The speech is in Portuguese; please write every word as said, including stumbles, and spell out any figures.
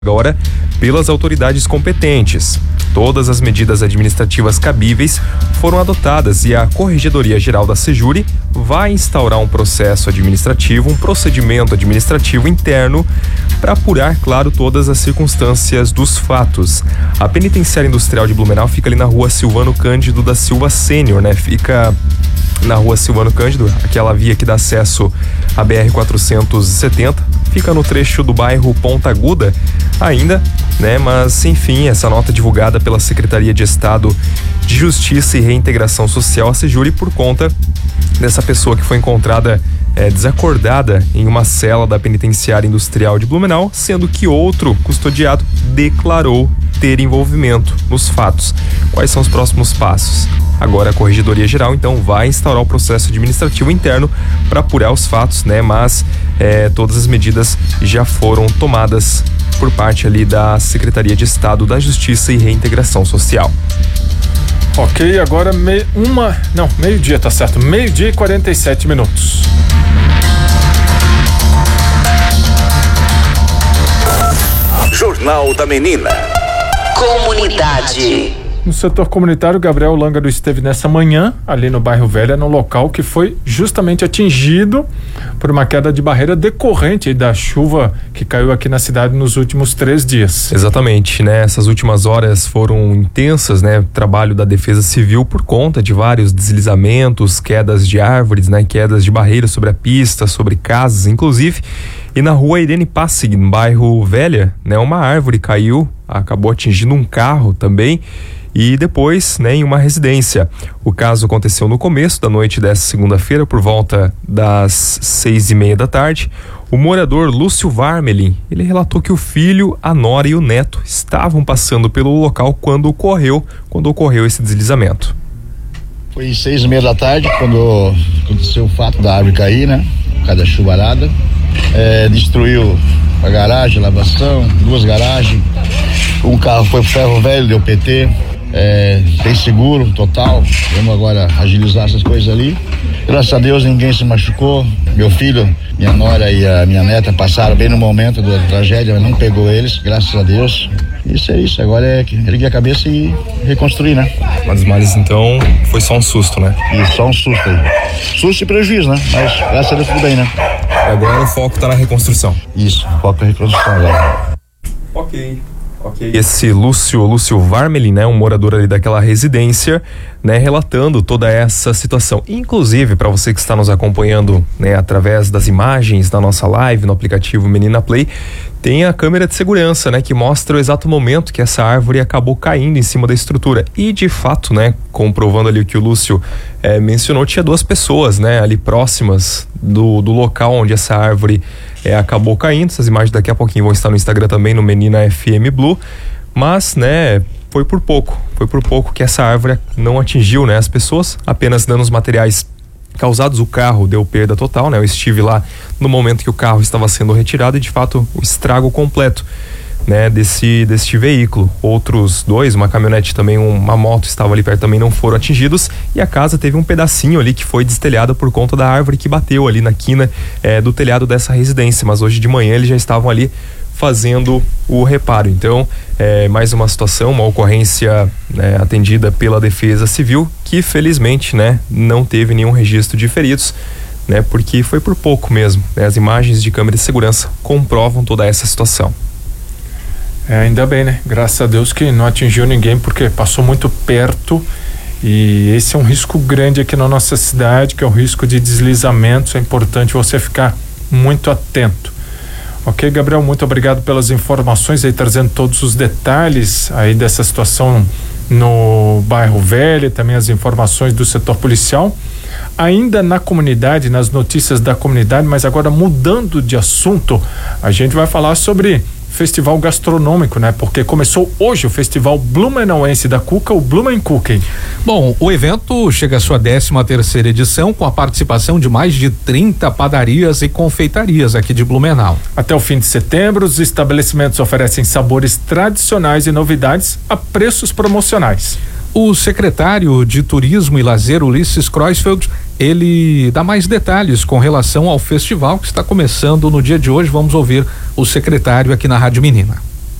agora pelas autoridades competentes. Todas as medidas administrativas cabíveis foram adotadas e a Corregedoria Geral da Sejuri vai instaurar um processo administrativo, um procedimento administrativo interno para apurar, claro, todas as circunstâncias dos fatos. A Penitenciária Industrial de Blumenau fica ali na rua Silvano Cândido da Silva Sênior, né? Fica na rua Silvano Cândido, aquela via que dá acesso à B R quatrocentos e setenta, fica no trecho do bairro Ponta Aguda ainda, né? Mas, enfim, essa nota divulgada pela Secretaria de Estado de Justiça e Reintegração Social, a Sejuri, por conta dessa pessoa que foi encontrada é, desacordada em uma cela da Penitenciária Industrial de Blumenau, sendo que outro custodiado declarou ter envolvimento nos fatos. Quais são os próximos passos? Agora a Corregedoria Geral, então, vai instaurar o processo administrativo interno para apurar os fatos, né? Mas é, todas as medidas já foram tomadas por parte ali da Secretaria de Estado da Justiça e Reintegração Social. Ok, agora me, uma, não, meio-dia, tá certo, meio-dia e quarenta e sete minutos. Jornal da Menina. Comunidade. No setor comunitário, Gabriel Lângaro esteve nessa manhã, ali no bairro Velha, no local que foi justamente atingido por uma queda de barreira decorrente da chuva que caiu aqui na cidade nos últimos três dias. Exatamente, né? Essas últimas horas foram intensas, né? Trabalho da Defesa Civil por conta de vários deslizamentos, quedas de árvores, né? Quedas de barreiras sobre a pista, sobre casas, inclusive. E na rua Irene Passig, no bairro Velha, né? Uma árvore caiu, acabou atingindo um carro também. E depois, né, em uma residência. O caso aconteceu no começo da noite dessa segunda-feira, por volta das seis e meia da tarde. O morador Lúcio Varmelin, ele relatou que o filho, a nora e o neto estavam passando pelo local quando ocorreu, quando ocorreu esse deslizamento. Foi seis e meia da tarde quando aconteceu o fato da árvore cair, né? Por causa da chuvarada. É, destruiu a garagem, a lavação, duas garagens. Um carro foi pro ferro velho, deu P T. É, tem seguro total. Vamos agora agilizar essas coisas ali. Graças a Deus ninguém se machucou. Meu filho, minha nora e a minha neta passaram bem no momento da tragédia, mas não pegou eles, graças a Deus. Isso é isso, agora é erguer a cabeça e reconstruir, né? Mas os males, então, foi só um susto, né? Isso, só um susto aí. Susto e prejuízo, né? Mas graças a Deus tudo bem, né? Agora o foco tá na reconstrução. Isso, foco na reconstrução agora. Ok. Okay. Esse Lúcio, Lúcio Varmelin, né, um morador ali daquela residência, né, relatando toda essa situação. Inclusive, para você que está nos acompanhando, né, através das imagens da nossa live no aplicativo Menina Play, tem a câmera de segurança, né, que mostra o exato momento que essa árvore acabou caindo em cima da estrutura. E de fato, né, comprovando ali o que o Lúcio eh, mencionou, tinha duas pessoas, né, ali próximas do, do local onde essa árvore eh, acabou caindo. Essas imagens daqui a pouquinho vão estar no Instagram também, no Menina F M Blue. Mas, né, foi por pouco, foi por pouco que essa árvore não atingiu, né, as pessoas, apenas danos materiais causados. O carro deu perda total, né? Eu estive lá no momento que o carro estava sendo retirado e, de fato, o estrago completo, né, desse, deste veículo. Outros dois, uma caminhonete também, uma moto estava ali perto, também não foram atingidos, e a casa teve um pedacinho ali que foi destelhada por conta da árvore que bateu ali na quina é, do telhado dessa residência, mas hoje de manhã eles já estavam ali fazendo o reparo. Então, é mais uma situação, uma ocorrência, né, atendida pela Defesa Civil, que felizmente, né, não teve nenhum registro de feridos, né, porque foi por pouco mesmo, né? As imagens de câmera de segurança comprovam toda essa situação. É, ainda bem, né? Graças a Deus que não atingiu ninguém, porque passou muito perto, e esse é um risco grande aqui na nossa cidade, que é o risco de deslizamentos. É importante você ficar muito atento. Ok, Gabriel, muito obrigado pelas informações aí, trazendo todos os detalhes aí dessa situação no bairro Velho, também as informações do setor policial. Ainda na comunidade, nas notícias da comunidade, mas agora mudando de assunto, a gente vai falar sobre festival gastronômico, né? Porque começou hoje o festival blumenauense da Cuca, o Blumen Cooking. Bom, o evento chega à sua décima terceira edição, com a participação de mais de trinta padarias e confeitarias aqui de Blumenau. Até o fim de setembro, os estabelecimentos oferecem sabores tradicionais e novidades a preços promocionais. O secretário de Turismo e Lazer, Ulisses Kreuzfeld, ele dá mais detalhes com relação ao festival que está começando no dia de hoje. Vamos ouvir o secretário aqui na Rádio Menina.